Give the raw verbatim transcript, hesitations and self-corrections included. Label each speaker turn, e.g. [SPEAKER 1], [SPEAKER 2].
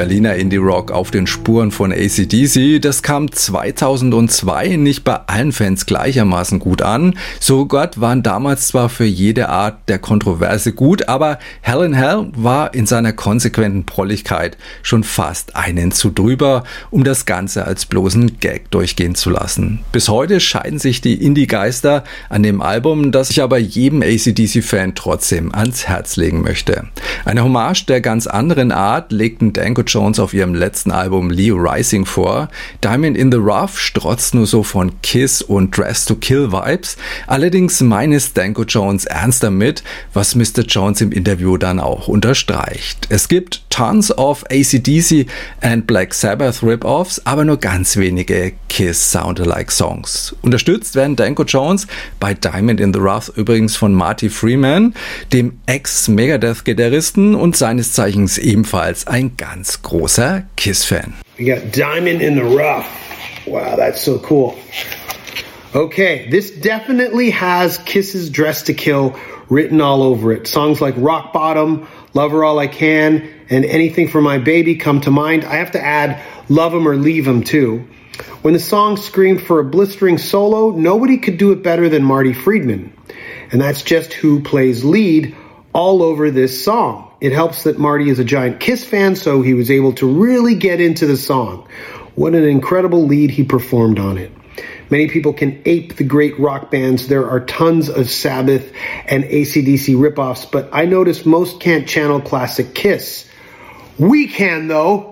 [SPEAKER 1] Berliner Indie-Rock auf den Spuren von A C D C. Das kam zweitausendzwei nicht bei allen Fans gleichermaßen gut an. So Gott waren damals zwar für jede Art der Kontroverse gut, aber Hell in Hell war in seiner konsequenten Prolligkeit schon fast einen zu drüber, um das Ganze als bloßen Gag durchgehen zu lassen. Bis heute scheiden sich die Indie-Geister an dem Album, das ich aber jedem A C D C-Fan trotzdem ans Herz legen möchte. Eine Hommage der ganz anderen Art legten Danko Jones auf ihrem letzten Album Leo Rising vor. Diamond in the Rough strotzt nur so von Kiss und Dress to Kill Vibes. Allerdings meint Danko Jones ernst damit, was Mister Jones im Interview dann auch unterstreicht. Es gibt tons of A C D C and Black Sabbath Rip-Offs, aber nur ganz wenige Kiss Sound-alike Songs. Unterstützt werden Danko Jones bei Diamond in the Rough übrigens von Marty Freeman, dem Ex-Megadeth-Gitarristen und seines Zeichens ebenfalls ein ganz großer Kiss-Fan.
[SPEAKER 2] We got Diamond in the Rough. Wow, that's so cool. Okay, this definitely has Kiss's Dress to Kill written all over it. Songs like Rock Bottom, Love Her All I Can, and Anything for My Baby come to mind. I have to add Love 'Em or Leave 'Em too. When the song screamed for a blistering solo, nobody could do it better than Marty Friedman. And that's just who plays lead all over this song. It helps that Marty is a giant Kiss fan, so he was able to really get into the song. What an incredible lead he performed on it. Many people can ape the great rock bands. There are tons of Sabbath and A C D C ripoffs, but I notice most can't channel classic Kiss. We can, though.